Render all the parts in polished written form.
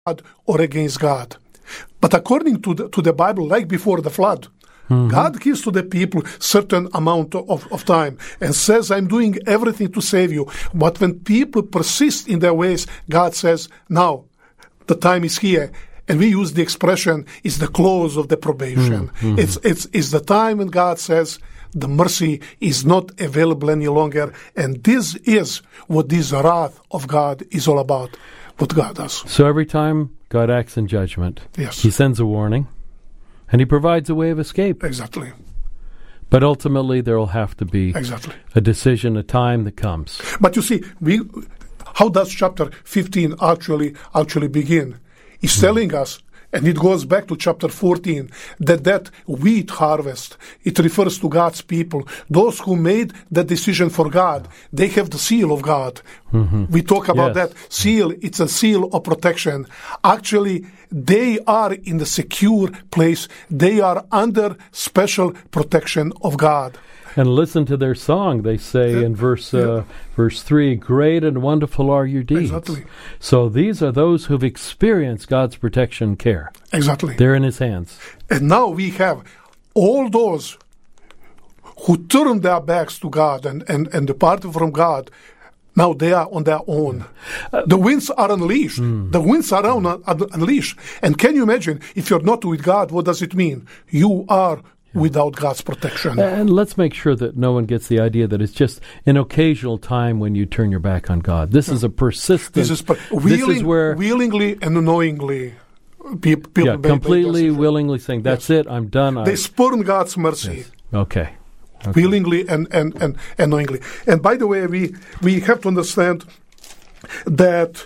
or against God. But according to the Bible, like before the flood, God gives to the people certain amount of time and says, I'm doing everything to save you. But when people persist in their ways, God says, now the time is here. And we use the expression, it's the close of the probation. It's the time when God says, the mercy is not available any longer. And this is what this wrath of God is all about, what God does. So every time God acts in judgment, Yes. He sends a warning, and He provides a way of escape. Exactly. But ultimately, there will have to be Exactly. a decision, a time that comes. But you see, how does chapter 15 actually begin? It's telling us, and it goes back to chapter 14, that wheat harvest, it refers to God's people. Those who made the decision for God, they have the seal of God. We talk about Yes. that seal. It's a seal of protection. Actually, they are in the secure place. They are under special protection of God. And listen to their song. They say in verse 3, great and wonderful are your deeds. Exactly. So these are those who've experienced God's protection and care. Exactly. They're in His hands. And now we have all those who turn their backs to God and departed from God. Now they are on their own. The winds are unleashed. The winds are unleashed. And can you imagine, if you're not with God, what does it mean? You are without God's protection. And let's make sure that no one gets the idea that it's just an occasional time when you turn your back on God. This is a persistent... This is where willingly and knowingly people completely willingly saying, that's it, I'm done. They spurn God's mercy. Yes. Okay. Willingly and knowingly. And by the way, we have to understand that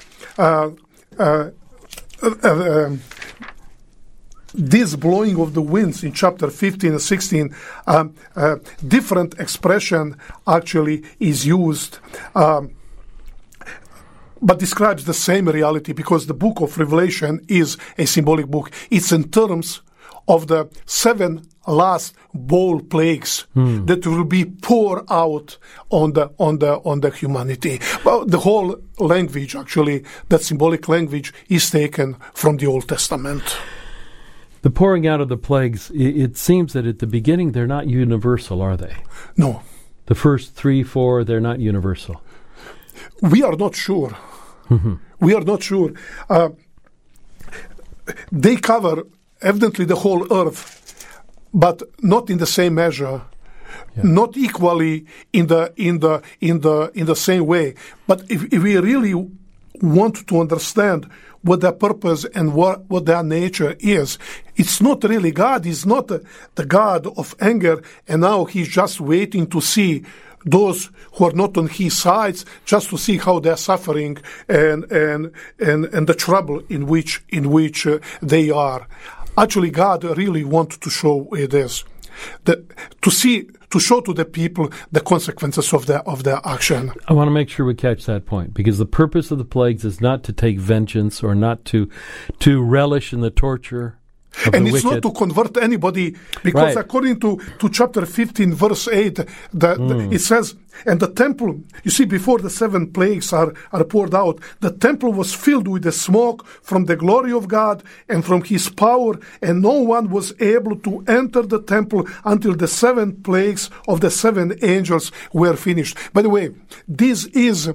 this blowing of the winds in chapter 15 and 16, different expression actually is used, but describes the same reality, because the book of Revelation is a symbolic book. It's in terms of the 7 last bowl plagues that will be poured out on the humanity. Well, the whole language, actually, that symbolic language, is taken from the Old Testament. The pouring out of the plagues, it seems that at the beginning they're not universal, are they? No. The first 3, 4, they're not universal. We are not sure. We are not sure. They cover evidently the whole earth, but not in the same measure, not equally in the same way. But if we really want to understand what their purpose and what their nature is, it's not really God. He's not the God of anger, and now He's just waiting to see those who are not on His sides, just to see how they're suffering and the trouble in which they are. Actually, God really wants to show this, to show to the people the consequences of their action. I want to make sure we catch that point, because the purpose of the plagues is not to take vengeance or not to relish in the torture of and the it's wicked. not to convert anybody, because according to chapter 15, verse 8, it says, and the temple, you see, before the 7 plagues are poured out, the temple was filled with the smoke from the glory of God and from His power, and no one was able to enter the temple until the 7 plagues of the 7 angels were finished. By the way, this is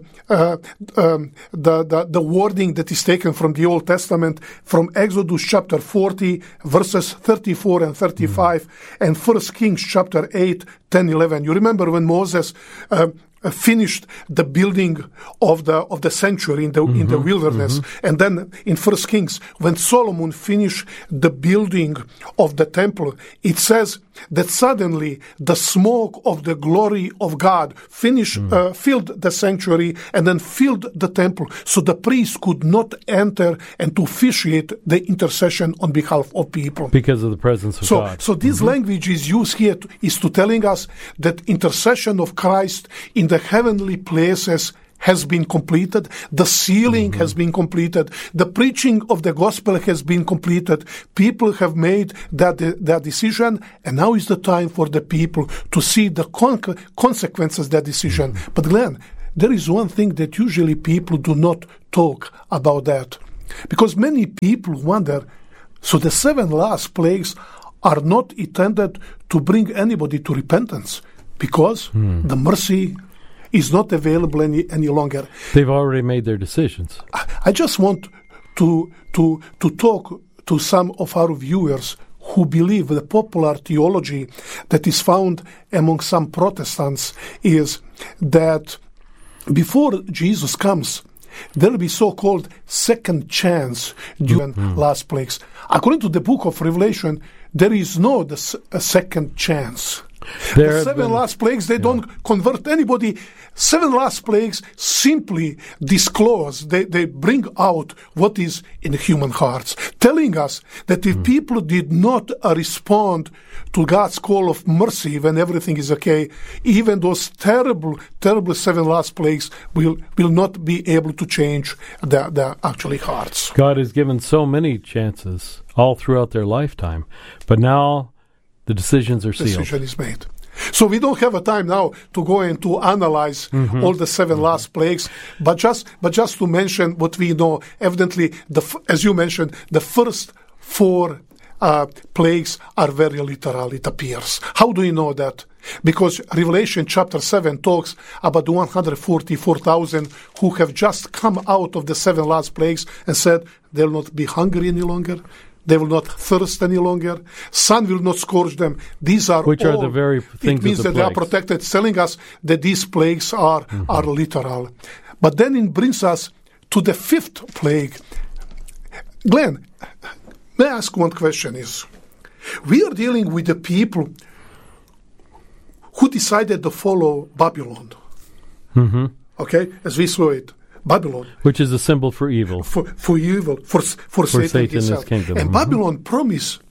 the wording that is taken from the Old Testament, from Exodus chapter 40, verses 34 and 35, and 1 Kings chapter 8, 10, 11. You remember when Moses finished the building of the sanctuary in the wilderness, and then in 1 Kings, when Solomon finished the building of the temple, it says that suddenly the smoke of the glory of God filled the sanctuary and then filled the temple, so the priest could not enter and to officiate the intercession on behalf of people. Because of the presence of God. So this language is used here is to telling us that intercession of Christ in the heavenly places has been completed, the sealing has been completed, the preaching of the gospel has been completed, people have made their decision, and now is the time for the people to see the consequences of their decision. But Glenn, there is one thing that usually people do not talk about that. Because many people wonder, so the 7 last plagues are not intended to bring anybody to repentance because the mercy is not available any longer. They've already made their decisions. I just want to talk to some of our viewers who believe the popular theology that is found among some Protestants is that before Jesus comes, there will be so-called second chance during last plagues. According to the book of Revelation, there is no second chance. The 7 last plagues, they don't convert anybody. 7 last plagues simply disclose, they bring out what is in human hearts, telling us that if people did not respond to God's call of mercy when everything is okay, even those terrible 7 last plagues will not be able to change their actually hearts. God has given so many chances all throughout their lifetime, but now the decisions are sealed. Decision is made. So we don't have a time now to go and to analyze all the 7 last plagues, but just to mention what we know. Evidently, as you mentioned, the first 4 plagues are very literal, it appears. How do you know that? Because Revelation chapter 7 talks about the 144,000 who have just come out of the 7 last plagues and said they will not be hungry any longer. They will not thirst any longer. Sun will not scorch them. These are which are the very things. It means that they are protected, telling us that these plagues are literal. But then it brings us to the 5th plague. Glenn, may I ask one question? We are dealing with the people who decided to follow Babylon. Okay, as we saw it. Babylon, which is a symbol for evil, for evil, for Satan himself. Kingdom. And Babylon promised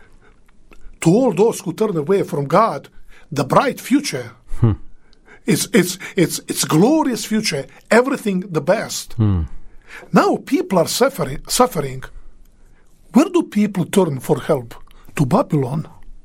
to all those who turn away from God the bright future. It's glorious future, everything the best. Now people are suffering. Where do people turn for help? To Babylon.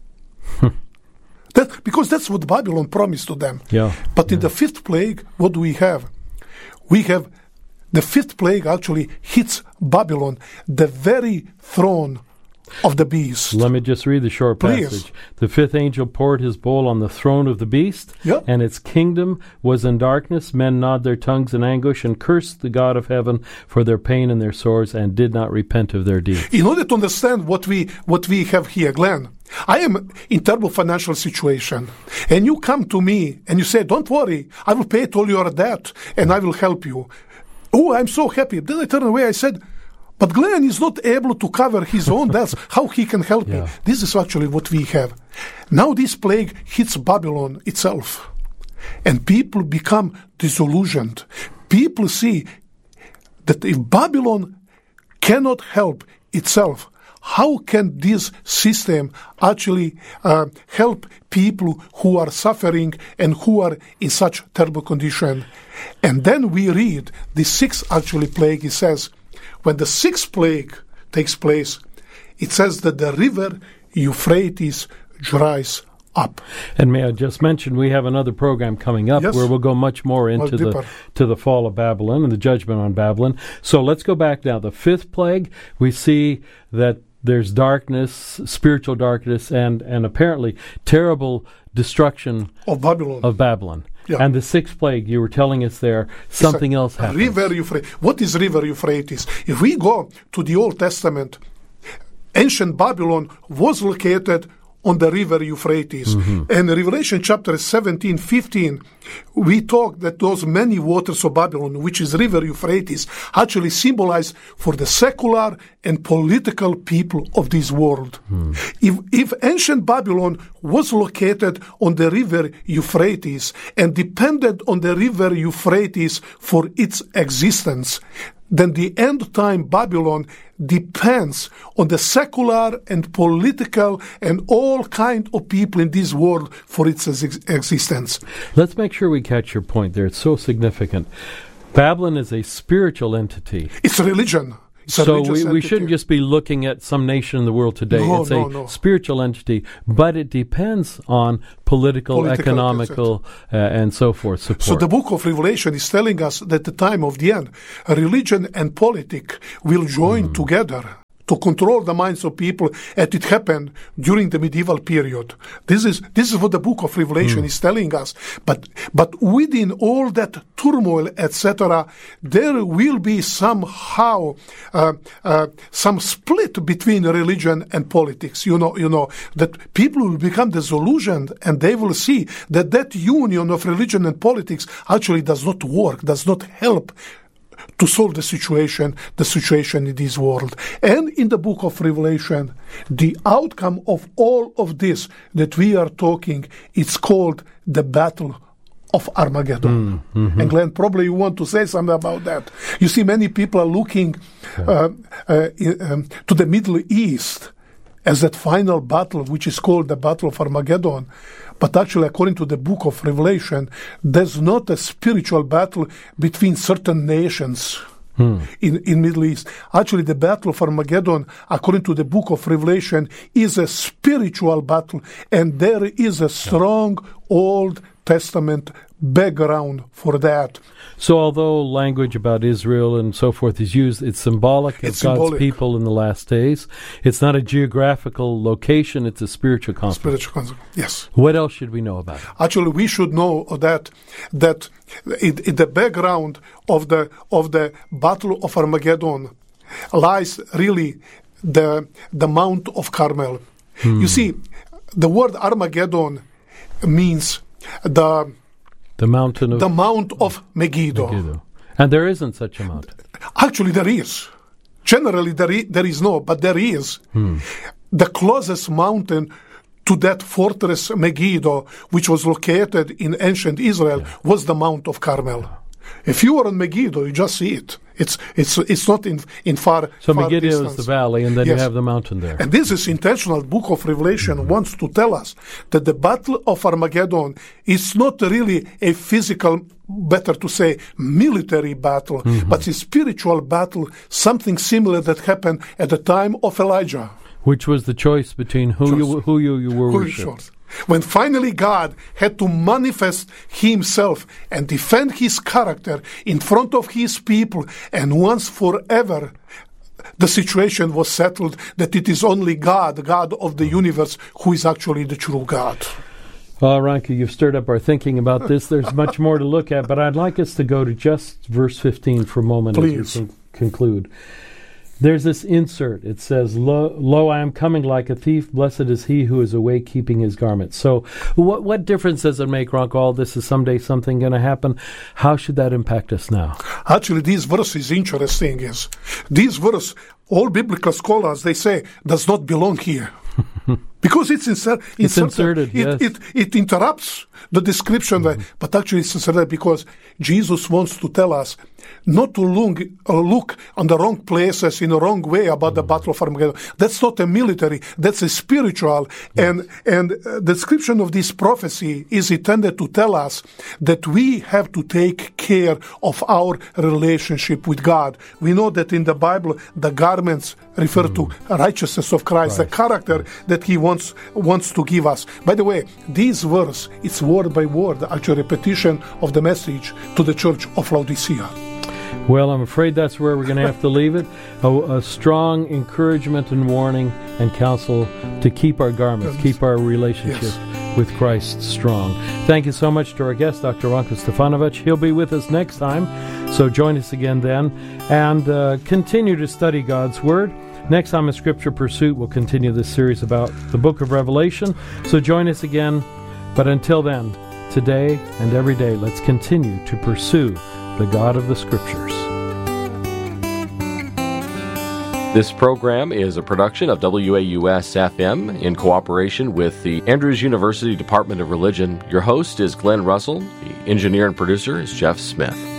Because that's what Babylon promised to them. But in the 5th plague, what do we have? We have the 5th plague actually hits Babylon, the very throne of the beast. Let me just read the short passage. The 5th angel poured his bowl on the throne of the beast, and its kingdom was in darkness. Men gnawed their tongues in anguish and cursed the God of heaven for their pain and their sores, and did not repent of their deeds. In order to understand what we have here, Glenn, I am in terrible financial situation, and you come to me and you say, don't worry, I will pay all your debt and I will help you. Oh, I'm so happy. Then I turn away, I said, but Glenn is not able to cover his own debts. How he can help me? This is actually what we have. Now this plague hits Babylon itself, and people become disillusioned. People see that if Babylon cannot help itself, how can this system actually help people who are suffering and who are in such terrible condition? And then we read the 6th actually plague. It says, when the 6th plague takes place, it says that the river Euphrates dries up. And may I just mention, we have another program coming up where we'll go much more into the fall of Babylon and the judgment on Babylon. So let's go back now. The 5th plague, we see that there's darkness, spiritual darkness, and apparently terrible destruction of Babylon. And the 6th plague, you were telling us there, something else happens. River Euphrates. What is River Euphrates? If we go to the Old Testament, ancient Babylon was located on the river Euphrates. And in Revelation chapter 17:15, we talk that those many waters of Babylon, which is river Euphrates, actually symbolize for the secular and political people of this world. If ancient Babylon was located on the river Euphrates and depended on the river Euphrates for its existence, then the end-time Babylon depends on the secular and political and all kind of people in this world for its existence. Let's make sure we catch your point there. It's so significant. Babylon is a spiritual entity. It's a religion. So we shouldn't just be looking at some nation in the world today. It's a spiritual entity, but it depends on political economical, and so forth support. So the book of Revelation is telling us that at the time of the end, religion and politics will join together to control the minds of people, as it happened during the medieval period. This is what the book of Revelation is telling us. But within all that turmoil, etc., there will be somehow some split between religion and politics. You know that people will become disillusioned, and they will see that union of religion and politics actually does not work, does not help to solve the situation in this world. And in the book of Revelation, the outcome of all of this that we are talking, it's called the Battle of Armageddon. And Glenn, probably you want to say something about that. You see, many people are looking to the Middle East as that final battle, which is called the Battle of Armageddon. But actually, according to the book of Revelation, there's not a spiritual battle between certain nations in Middle East. Actually, the Battle of Armageddon, according to the book of Revelation, is a spiritual battle, and there is a strong Old Testament background for that. So although language about Israel and so forth is used, it's symbolic of God's people in the last days. It's not a geographical location, it's a spiritual concept. Spiritual concept, yes. What else should we know about it? Actually, we should know that in the background of the Battle of Armageddon lies really the Mount of Carmel. You see, the word Armageddon means the Mount of Megiddo. And there isn't such a mountain. Actually, there is. Generally, there is no, but there is. The closest mountain to that fortress Megiddo, which was located in ancient Israel, was the Mount of Carmel. If you are on Megiddo, you just see it. It's not in far. So Megiddo is the valley, and then you have the mountain there. And this is intentional. Book of Revelation wants to tell us that the Battle of Armageddon is not really a physical, better to say, military battle, but a spiritual battle, something similar that happened at the time of Elijah. Which was the choice between who you were worshiping. When finally God had to manifest himself and defend his character in front of his people, and once forever the situation was settled that it is only God of the universe, who is actually the true God. Well, Ranke, you've stirred up our thinking about this. There's much more to look at, but I'd like us to go to just verse 15 for a moment. Please. As we conclude. There's this insert. It says, Lo, I am coming like a thief. Blessed is he who is awake, keeping his garments. So what difference does it make, Ranke? All this is someday something going to happen. How should that impact us now? Actually, this verse is interesting. This verse, all biblical scholars, they say, does not belong here. Because it's inserted. It interrupts the description, but actually it's inserted because Jesus wants to tell us not to look on the wrong places in the wrong way about the Battle of Armageddon. That's not a military, that's a spiritual. And the description of this prophecy is intended to tell us that we have to take care of our relationship with God. We know that in the Bible, the garments refer to righteousness of Christ, the character that he wants to give us. By the way, this verse, it's word by word, actually repetition of the message to the church of Laodicea. Well, I'm afraid that's where we're going to have to leave it. A strong encouragement and warning and counsel to keep our garments, keep our relationship with Christ strong. Thank you so much to our guest, Dr. Ranke Stefanovic. He'll be with us next time, so join us again then. And continue to study God's Word. Next time in Scripture Pursuit, we'll continue this series about the book of Revelation. So join us again. But until then, today and every day, let's continue to pursue the God of the Scriptures. This program is a production of WAUS-FM in cooperation with the Andrews University Department of Religion. Your host is Glenn Russell. The engineer and producer is Jeff Smith.